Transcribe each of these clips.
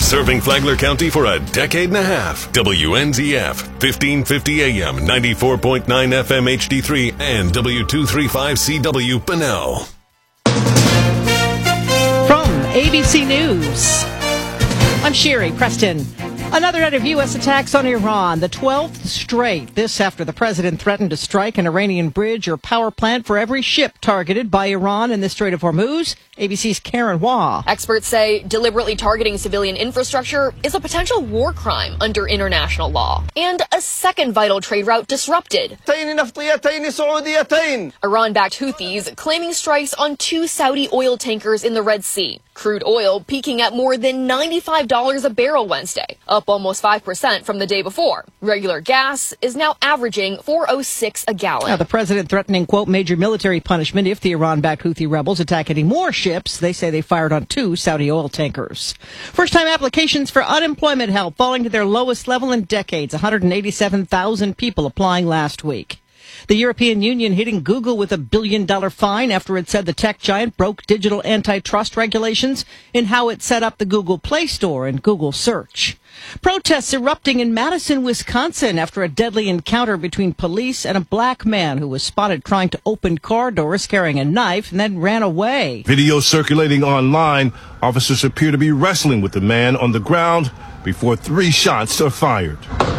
Serving Flagler County for a decade and a half. WNZF, 1550 AM, 94.9 FM HD3, and W235CW Bunnell. From ABC News, I'm Sherry Preston. Another night of U.S. attacks on Iran, the 12th straight. This after the president threatened to strike an Iranian bridge or power plant for every ship targeted by Iran in the Strait of Hormuz. ABC's Karen Waugh. Experts say deliberately targeting civilian infrastructure is a potential war crime under international law. And a second vital trade route disrupted. Iran-backed Houthis claiming strikes on 2 Saudi oil tankers in the Red Sea. Crude oil peaking at more than $95 a barrel Wednesday, up almost 5% from the day before. Regular gas is now averaging $4.06 a gallon. Now, the president threatening, quote, major military punishment if the Iran-backed Houthi rebels attack any more ships. They say they fired on 2 Saudi oil tankers. First-time applications for unemployment help falling to their lowest level in decades. 187,000 people applying last week. The European Union hitting Google with $1 billion fine after it said the tech giant broke digital antitrust regulations in how it set up the Google Play Store and Google Search. Protests erupting in Madison, Wisconsin after a deadly encounter between police and a black man who was spotted trying to open car doors carrying a knife and then ran away. Video circulating online, officers appear to be wrestling with the man on the ground before 3 shots are fired.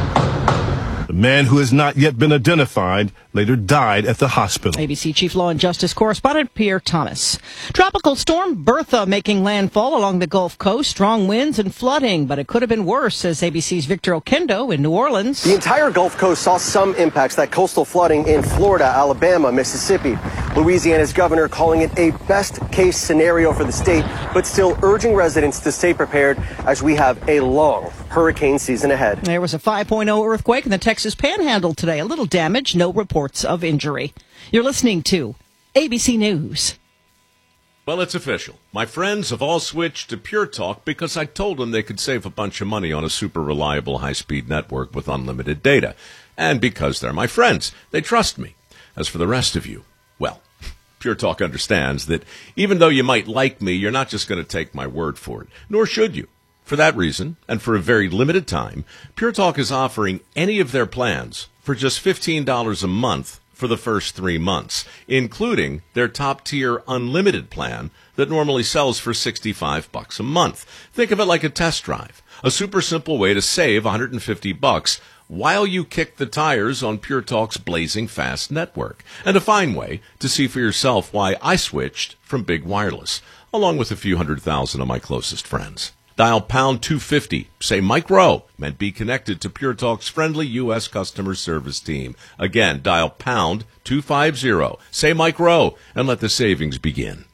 The man, who has not yet been identified, later died at the hospital. ABC Chief Law and Justice correspondent Pierre Thomas. Tropical storm Bertha making landfall along the Gulf Coast. Strong winds and flooding, but it could have been worse, says ABC's Victor Oquendo in New Orleans. The entire Gulf Coast saw some impacts, that coastal flooding in Florida, Alabama, Mississippi. Louisiana's governor calling it a best-case scenario for the state, but still urging residents to stay prepared as we have a long hurricane season ahead. There was a 5.0 earthquake in the Texas Panhandle today. A little damage, no reports of injury. You're listening to ABC News. Well, it's official. My friends have all switched to Pure Talk because I told them they could save a bunch of money on a super reliable high-speed network with unlimited data. And because they're my friends, they trust me. As for the rest of you, well, Pure Talk understands that even though you might like me, you're not just going to take my word for it, nor should you. For that reason, and for a very limited time, Pure Talk is offering any of their plans for just $15 a month for the first 3 months, including their top-tier unlimited plan that normally sells for $65 a month. Think of it like a test drive, a super simple way to save $150 while you kick the tires on Pure Talk's blazing fast network, and a fine way to see for yourself why I switched from big wireless, along with a few 100,000 of my closest friends. Dial pound 250, say Mike Rowe, and be connected to Pure Talk's friendly U.S. customer service team. Again, dial pound 250, say Mike Rowe, and let the savings begin.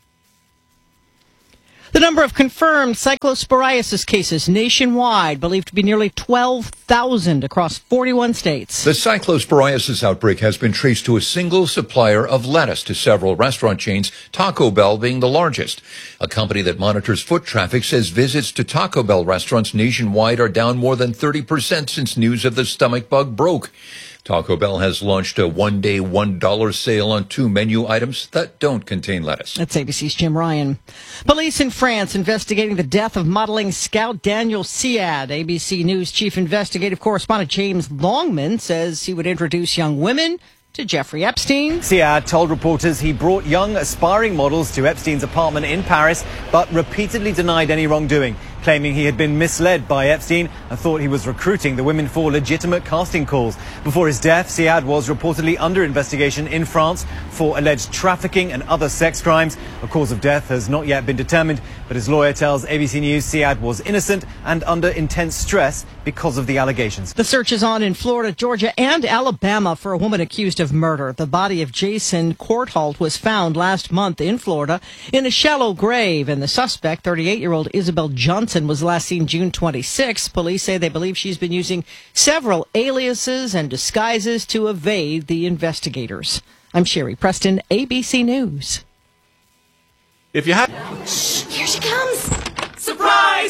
The number of confirmed cyclosporiasis cases nationwide believed to be nearly 12,000 across 41 states. The cyclosporiasis outbreak has been traced to a single supplier of lettuce to several restaurant chains, Taco Bell being the largest. A company that monitors foot traffic says visits to Taco Bell restaurants nationwide are down more than 30% since news of the stomach bug broke. Taco Bell has launched a one-day $1 sale on 2 menu items that don't contain lettuce. That's ABC's Jim Ryan. Police in France investigating the death of modeling scout Daniel Siad. ABC News chief investigative correspondent James Longman says he would introduce young women to Jeffrey Epstein. Siad told reporters he brought young aspiring models to Epstein's apartment in Paris, but repeatedly denied any wrongdoing, claiming he had been misled by Epstein and thought he was recruiting the women for legitimate casting calls. Before his death, Siad was reportedly under investigation in France for alleged trafficking and other sex crimes. A cause of death has not yet been determined, but his lawyer tells ABC News Siad was innocent and under intense stress because of the allegations. The search is on in Florida, Georgia, and Alabama for a woman accused of murder. The body of Jason Courtholt was found last month in Florida in a shallow grave, and the suspect, 38-year-old Isabel Johnson, was last seen June 26. Police say they believe she's been using several aliases and disguises to evade the investigators. I'm Sherry Preston, ABC News. If you have... Shh, here she comes. Surprise! It's an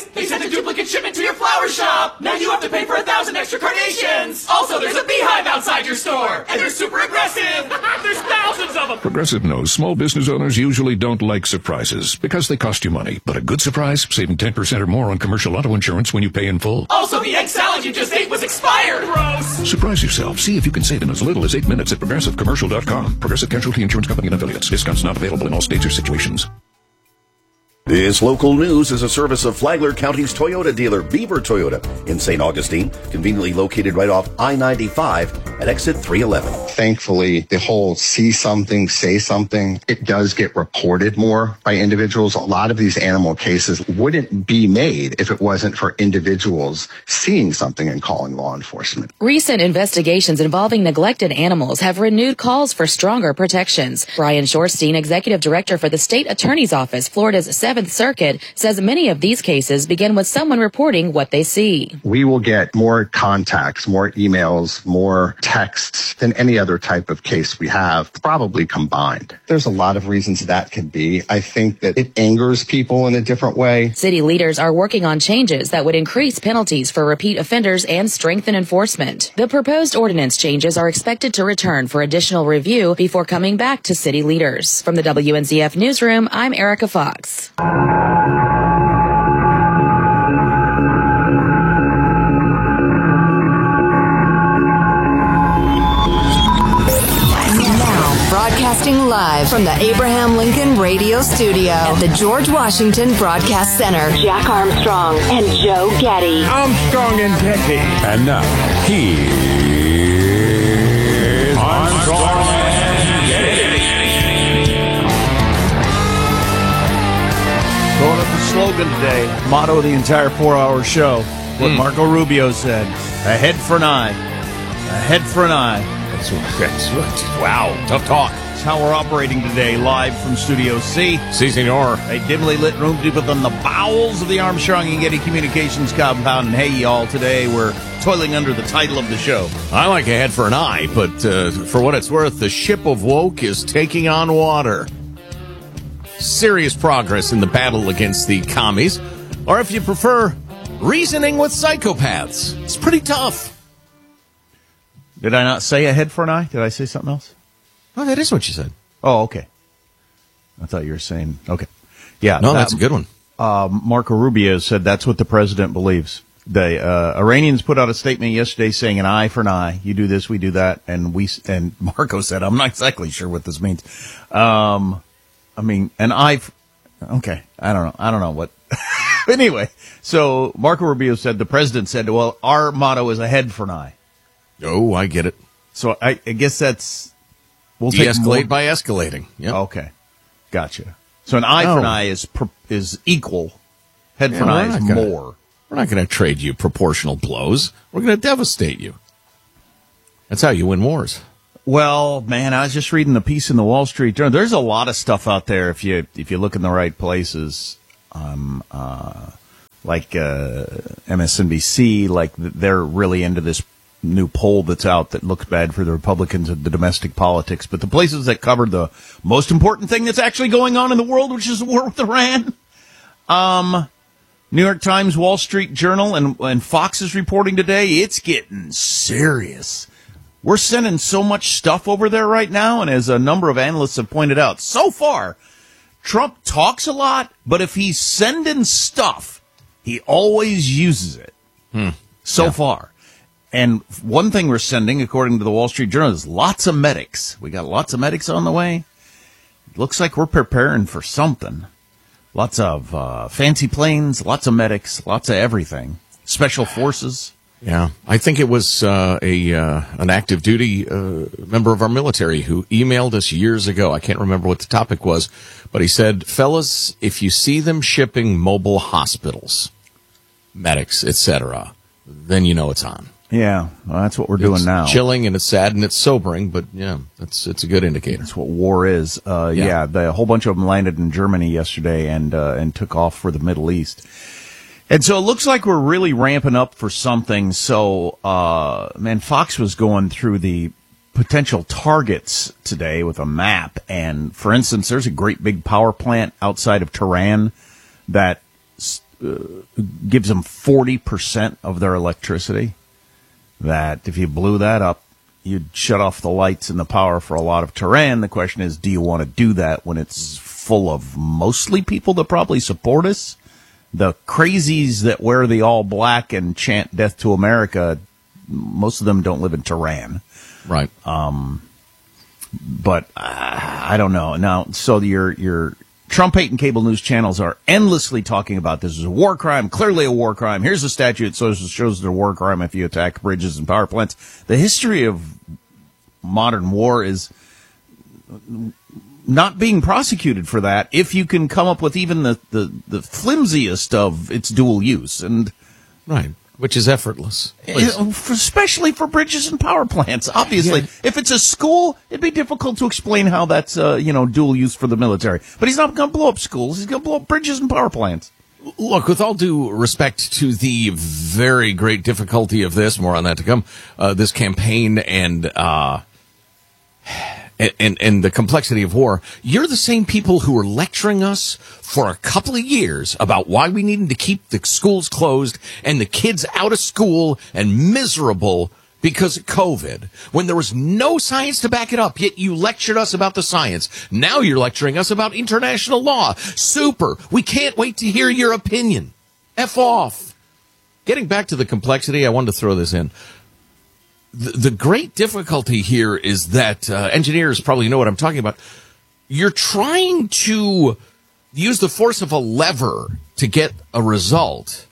sends a duplicate shipment to your flower shop. Now you have to pay for 1,000 extra carnations. Also, there's a beehive outside your store, and they're super aggressive. There's thousands of them. Progressive knows small business owners usually don't like surprises because they cost you money. But a good surprise, saving 10% or more on commercial auto insurance when you pay in full. Also, the egg salad you just ate was expired. Gross. Surprise yourself. See if you can save in as little as 8 minutes at ProgressiveCommercial.com. Progressive Casualty Insurance Company and Affiliates. Discounts not available in all states or situations. This local news is a service of Flagler County's Toyota dealer, Beaver Toyota, in St. Augustine, conveniently located right off I-95 at exit 311. Thankfully, the whole see something, say something, it does get reported more by individuals. A lot of these animal cases wouldn't be made if it wasn't for individuals seeing something and calling law enforcement. Recent investigations involving neglected animals have renewed calls for stronger protections. Brian Shorstein, executive director for the State Attorney's Office, Florida's 7th Circuit, says many of these cases begin with someone reporting what they see. We will get more contacts, more emails, more texts than any other type of case we have, probably combined. There's a lot of reasons that could be. I think that it angers people in a different way. City leaders are working on changes that would increase penalties for repeat offenders and strengthen enforcement. The proposed ordinance changes are expected to return for additional review before coming back to city leaders. From the WNZF Newsroom, I'm Erica Fox. Broadcasting live from the Abraham Lincoln Radio Studio at the George Washington Broadcast Center. Jack Armstrong and Joe Getty. Armstrong and Getty. And now, here's Armstrong and Getty. Going up the slogan today, motto of the entire 4-hour show. What Marco Rubio said, a head for an eye. A head for an eye. Wow, tough talk. That's how we're operating today, live from Studio C. Si, senor. A dimly lit room deep within the bowels of the Armstrong and Getty Communications compound. And hey, y'all, today we're toiling under the title of the show. I like a head for an eye, but for what it's worth, the ship of woke is taking on water. Serious progress in the battle against the commies, or if you prefer, reasoning with psychopaths. It's pretty tough. Did I not say a head for an eye? Did I say something else? Oh, that is what you said. Oh, okay. I thought you were saying, okay. Yeah. No, that's a good one. Marco Rubio said that's what the president believes. The Iranians put out a statement yesterday saying an eye for an eye. You do this, we do that. And Marco said, I'm not exactly sure what this means. I mean, an eye. Okay. I don't know what. Anyway, so Marco Rubio said, the president said, well, our motto is a head for an eye. Oh, I get it. So I guess that's... We'll de-escalate by escalating. Yep. Okay. Gotcha. So an eye for an eye is equal. Head for an eye is more. We're not going to trade you proportional blows. We're going to devastate you. That's how you win wars. Well, man, I was just reading the piece in the Wall Street Journal. There's a lot of stuff out there if you look in the right places. Like MSNBC, like they're really into this new poll that's out that looks bad for the Republicans and the domestic politics. But the places that cover the most important thing that's actually going on in the world, which is the war with Iran, New York Times, Wall Street Journal, and Fox is reporting today, it's getting serious. We're sending so much stuff over there right now, and as a number of analysts have pointed out, so far, Trump talks a lot, but if he's sending stuff, he always uses it. So far. And one thing we're sending, according to the Wall Street Journal, is lots of medics. We got lots of medics on the way. It looks like we're preparing for something. Lots of fancy planes, lots of medics, lots of everything. Special forces. Yeah, I think it was an active duty member of our military who emailed us years ago. I can't remember what the topic was, but he said, fellas, if you see them shipping mobile hospitals, medics, etc., then you know it's on. Yeah, well, that's what we're doing now. It's chilling and it's sad and it's sobering, but yeah, it's a good indicator. That's what war is. Yeah, a whole bunch of them landed in Germany yesterday and took off for the Middle East. And so it looks like we're really ramping up for something. So, Fox was going through the potential targets today with a map. And, for instance, there's a great big power plant outside of Tehran that gives them 40% of their electricity. That if you blew that up, you'd shut off the lights and the power for a lot of Tehran. The question is, do you want to do that when it's full of mostly people that probably support us? The crazies that wear the all black and chant death to America, most of them don't live in Tehran. Right. But I don't know. Now, so your Trump-hating cable news channels are endlessly talking about this is a war crime, clearly a war crime. Here's a statute that shows it's a war crime if you attack bridges and power plants. The history of modern war is not being prosecuted for that if you can come up with even the flimsiest of its dual use. And right. Which is effortless. Especially for bridges and power plants, obviously. Yeah. If it's a school, it'd be difficult to explain how that's, dual use for the military. But he's not going to blow up schools. He's going to blow up bridges and power plants. Look, with all due respect to the very great difficulty of this, more on that to come, this campaign and the complexity of war, you're the same people who were lecturing us for a couple of years about why we needed to keep the schools closed and the kids out of school and miserable because of COVID, when there was no science to back it up, yet you lectured us about the science. Now you're lecturing us about international law. Super. We can't wait to hear your opinion. F off. Getting back to the complexity, I wanted to throw this in. The great difficulty here is that engineers probably know what I'm talking about. You're trying to use the force of a lever to get a result,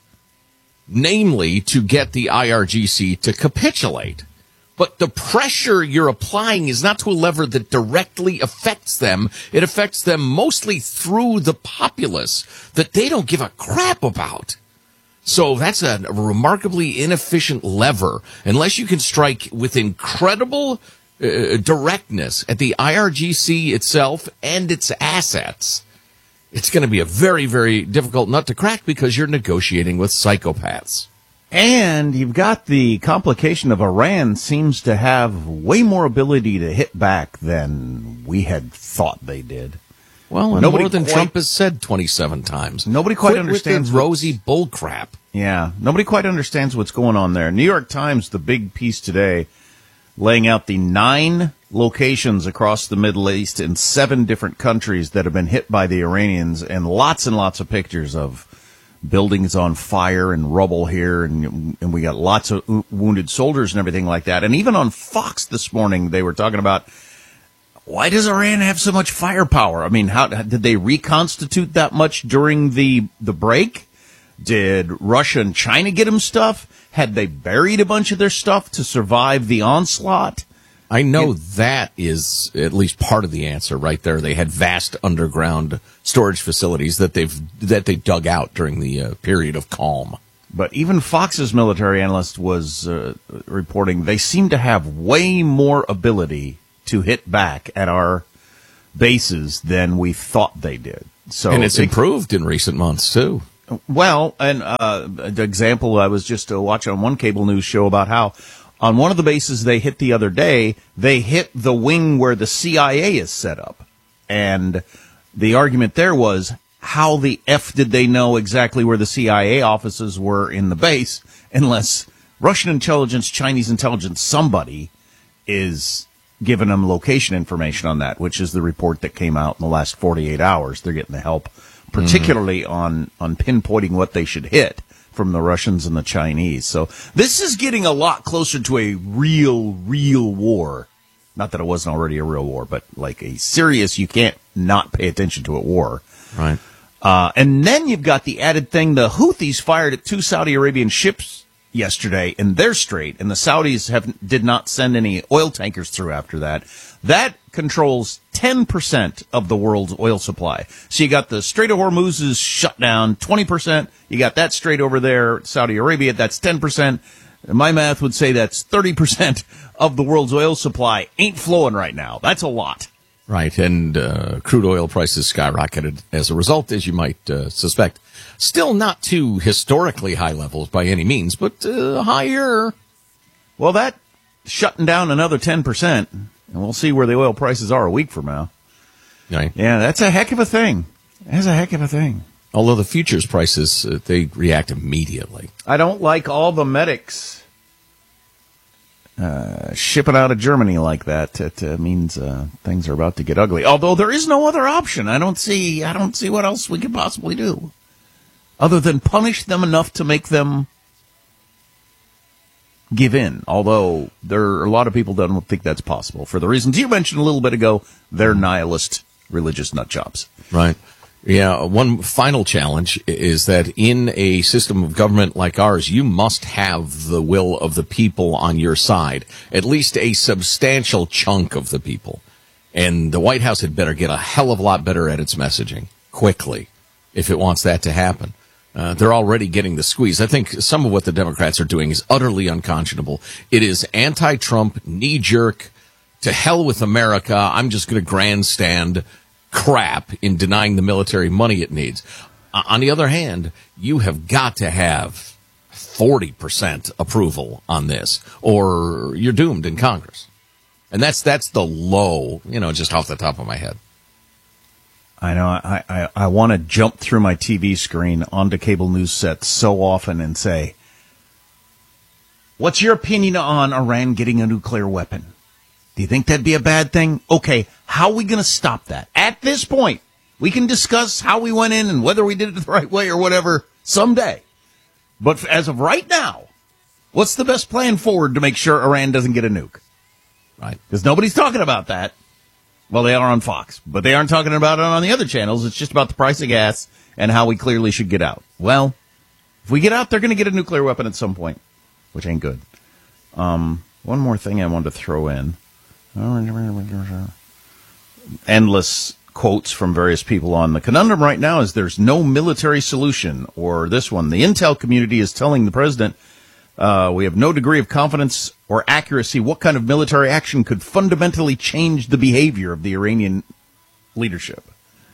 namely to get the IRGC to capitulate. But the pressure you're applying is not to a lever that directly affects them. It affects them mostly through the populace that they don't give a crap about. So that's a remarkably inefficient lever, unless you can strike with incredible directness at the IRGC itself and its assets. It's going to be a very, very difficult nut to crack because you're negotiating with psychopaths. And you've got the complication of Iran seems to have way more ability to hit back than we had thought they did. Well, and more than Trump has said 27 times. Nobody quite understands with rosy bullcrap. Yeah, nobody quite understands what's going on there. New York Times, the big piece today, laying out the 9 locations across the Middle East in 7 different countries that have been hit by the Iranians, and lots of pictures of buildings on fire and rubble here, and we got lots of wounded soldiers and everything like that. And even on Fox this morning, they were talking about, why does Iran have so much firepower? I mean, how did they reconstitute that much during the break? Did Russia and China get them stuff? Had they buried a bunch of their stuff to survive the onslaught? I know that is at least part of the answer right there. They had vast underground storage facilities that they dug out during the period of calm. But even Fox's military analyst was reporting they seem to have way more ability to hit back at our bases than we thought they did. So, and it's improved in recent months too. Well, and the example I was just watching on one cable news show about how on one of the bases they hit the other day, they hit the wing where the CIA is set up. And the argument there was, how the F did they know exactly where the CIA offices were in the base unless Russian intelligence, Chinese intelligence, somebody is giving them location information on that, which is the report that came out in the last 48 hours. They're getting the help, particularly on pinpointing what they should hit from the Russians and the Chinese. So this is getting a lot closer to a real war. Not that it wasn't already a real war, but like a serious, you can't not pay attention to it war. Right. And then you've got the added thing, the Houthis fired at 2 Saudi Arabian ships yesterday in their strait, and the Saudis did not send any oil tankers through after that. That controls 10% of the world's oil supply. So you got the Strait of Hormuz is shut down, 20%. You got that strait over there, Saudi Arabia, that's 10%. My math would say that's 30% of the world's oil supply ain't flowing right now. That's a lot. Right, and crude oil prices skyrocketed as a result, as you might suspect. Still not to historically high levels by any means, but higher. Well, that shutting down another 10%, and we'll see where the oil prices are a week from now. Right. Yeah, that's a heck of a thing. That's a heck of a thing. Although the futures prices, they react immediately. I don't like all the medics shipping out of Germany like that. It means things are about to get ugly. Although there is no other option. I don't see what else we could possibly do other than punish them enough to make them give in. Although there are a lot of people that don't think that's possible for the reasons you mentioned a little bit ago. They're nihilist religious nutjobs. Right. Yeah, one final challenge is that in a system of government like ours, you must have the will of the people on your side, at least a substantial chunk of the people. And the White House had better get a hell of a lot better at its messaging quickly if it wants that to happen. They're already getting the squeeze. I think some of what the Democrats are doing is utterly unconscionable. It is anti-Trump, knee-jerk, to hell with America, I'm just going to grandstand crap in denying the military money it needs. On the other hand, you have got to have 40% approval on this, or you're doomed in Congress. And that's the low, just off the top of my head. I know. I want to jump through my TV screen onto cable news sets so often and say, what's your opinion on Iran getting a nuclear weapon? Do you think that'd be a bad thing? Okay, how are we going to stop that? At this point, we can discuss how we went in and whether we did it the right way or whatever someday. But as of right now, what's the best plan forward to make sure Iran doesn't get a nuke? Right. Because nobody's talking about that. Well, they are on Fox, but they aren't talking about it on the other channels. It's just about the price of gas and how we clearly should get out. Well, if we get out, they're going to get a nuclear weapon at some point, which ain't good. One more thing I wanted to throw in. Endless quotes from various people on the conundrum right now is there's no military solution, or this one, the intel community is telling the president we have no degree of confidence or accuracy what kind of military action could fundamentally change the behavior of the Iranian leadership.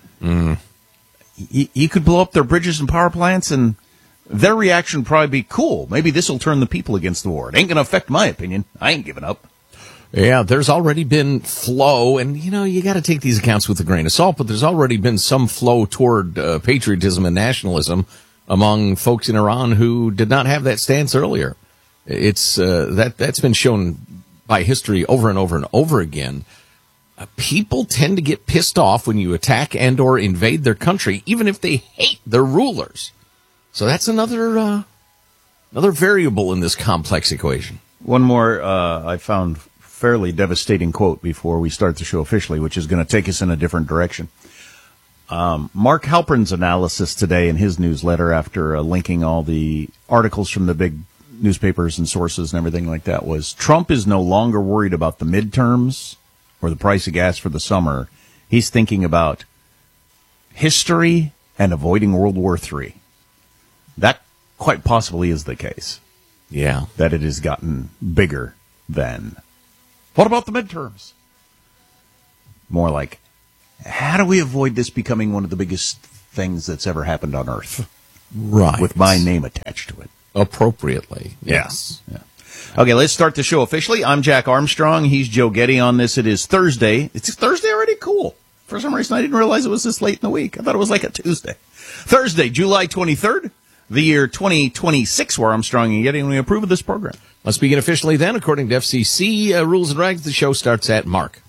He could blow up their bridges and power plants, and their reaction would probably be, cool, maybe this will turn the people against the war. It ain't going to affect my opinion. I ain't giving up. Yeah, there's already been flow, and you got to take these accounts with a grain of salt, but there's already been some flow toward patriotism and nationalism among folks in Iran who did not have that stance earlier. It's that's been shown by history over and over and over again. People tend to get pissed off when you attack and or invade their country, even if they hate their rulers. So that's another variable in this complex equation. One more I found fairly devastating quote before we start the show officially, which is going to take us in a different direction. Mark Halpern's analysis today in his newsletter, after linking all the articles from the big newspapers and sources and everything like that, was Trump is no longer worried about the midterms or the price of gas for the summer. He's thinking about history and avoiding World War III. That quite possibly is the case. Yeah. That it has gotten bigger than. What about the midterms? More like, how do we avoid this becoming one of the biggest things that's ever happened on Earth? Right. With my name attached to it. Appropriately. Yes. Yeah. Okay, let's start the show officially. I'm Jack Armstrong. He's Joe Getty on this. It is Thursday. It's Thursday already? Cool. For some reason, I didn't realize it was this late in the week. I thought it was like a Tuesday. Thursday, July 23rd, the year 2026, where Armstrong and Getty, and we approve of this program. Let's begin officially then. According to FCC rules and regs, the show starts at Mark.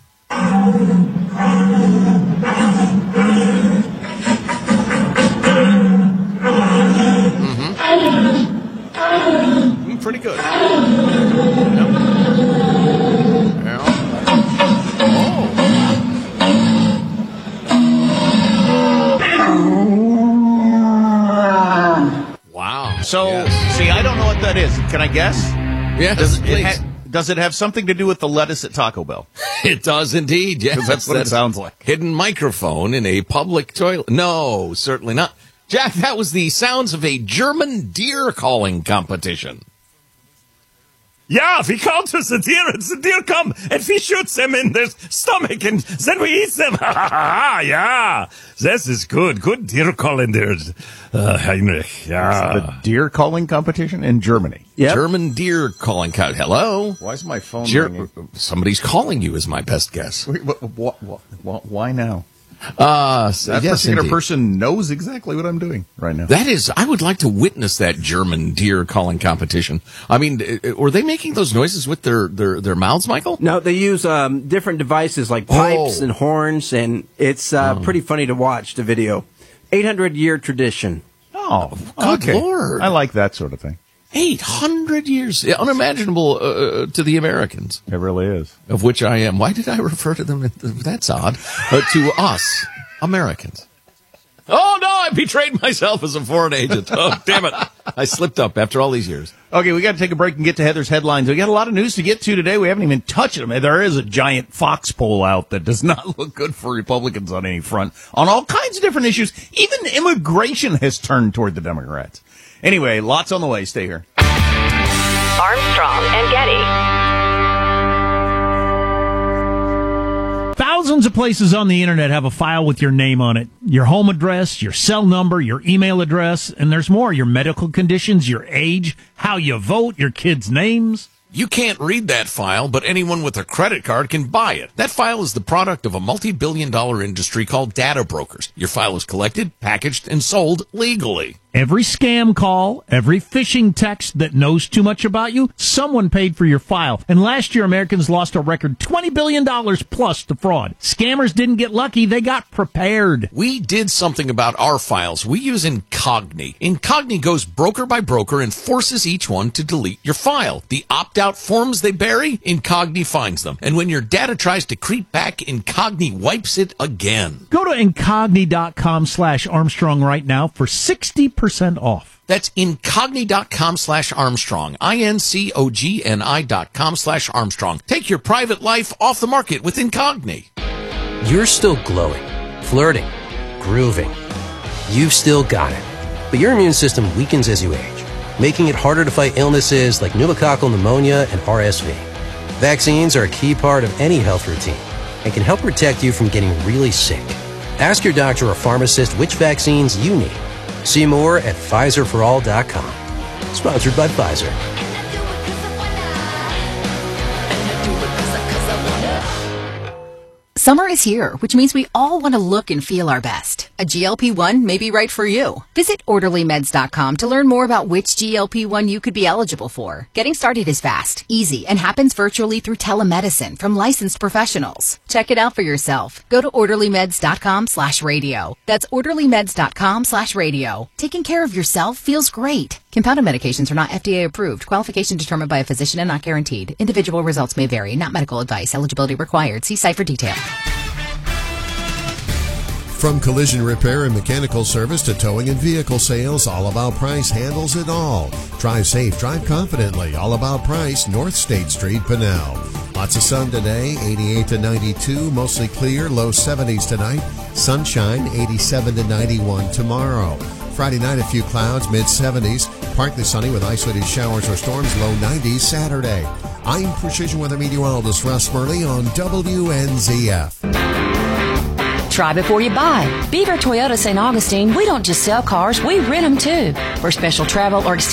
Pretty good. Yep. Yeah. Oh. Wow. So, see, I don't know what that is. Can I guess? Yeah. Does it have something to do with the lettuce at Taco Bell? It does indeed, yes. That's what it sounds like. Hidden microphone in a public toilet. No, certainly not. Jack, that was the sounds of a German deer calling competition. Yeah, we call to the deer, and the deer come, and we shoot them in their stomach, and then we eat them. Yeah, this is good. Good deer calling there, Heinrich. Yeah. The deer calling competition in Germany. Yep. German deer calling Hello? Why is my phone ringing? Somebody's calling you is my best guess. Why now? That particular indeed. person knows exactly what I'm doing right now. That is, I would like to witness that German deer calling competition. I mean, were they making those noises with their mouths, Michael? No, they use different devices like pipes and horns, and it's pretty funny to watch the video. 800-year tradition. Oh, good Lord. I like that sort of thing. 800 years. Unimaginable to the Americans. It really is. Of which I am. Why did I refer to them? That's odd. To us, Americans. Oh, no, I betrayed myself as a foreign agent. Oh, damn it. I slipped up after all these years. Okay, we got to take a break and get to Heather's headlines. We got a lot of news to get to today. We haven't even touched them. There is a giant Fox poll out that does not look good for Republicans on any front, on all kinds of different issues. Even immigration has turned toward the Democrats. Anyway, lots on the way. Stay here. Armstrong and Getty. Thousands of places on the internet have a file with your name on it. Your home address, your cell number, your email address, and there's more. Your medical conditions, your age, how you vote, your kids' names. You can't read that file, but anyone with a credit card can buy it. That file is the product of a multi-billion-dollar industry called data brokers. Your file is collected, packaged, and sold legally. Every scam call, every phishing text that knows too much about you, someone paid for your file. And last year, Americans lost a record $20 billion plus to fraud. Scammers didn't get lucky. They got prepared. We did something about our files. We use Incogni. Incogni goes broker by broker and forces each one to delete your file. The opt-out forms they bury, Incogni finds them. And when your data tries to creep back, Incogni wipes it again. Go to incogni.com/Armstrong right now for 60% off. That's incogni.com/Armstrong. INCOGNI.com/Armstrong. Take your private life off the market with Incogni. You're still glowing, flirting, grooving. You've still got it. But your immune system weakens as you age, making it harder to fight illnesses like pneumococcal pneumonia and RSV. Vaccines are a key part of any health routine and can help protect you from getting really sick. Ask your doctor or pharmacist which vaccines you need. See more at PfizerForAll.com. Sponsored by Pfizer. Summer is here, which means we all want to look and feel our best. A GLP-1 may be right for you. Visit OrderlyMeds.com to learn more about which GLP-1 you could be eligible for. Getting started is fast, easy, and happens virtually through telemedicine from licensed professionals. Check it out for yourself. Go to OrderlyMeds.com/radio. That's OrderlyMeds.com/radio. Taking care of yourself feels great. Compounded medications are not FDA approved. Qualification determined by a physician and not guaranteed. Individual results may vary. Not medical advice. Eligibility required. See site for detail. From collision repair and mechanical service to towing and vehicle sales, All About Price handles it all. Drive safe, drive confidently. All About Price, North State Street, Pinell. Lots of sun today, 88 to 92, mostly clear, low 70s tonight. Sunshine, 87 to 91 tomorrow. Friday night, a few clouds, mid-70s. Partly sunny with isolated showers or storms, low 90s Saturday. I'm Precision Weather Meteorologist Russ Murley on WNZF. Try before you buy. Beaver Toyota St. Augustine, we don't just sell cars, we rent them too. For special travel or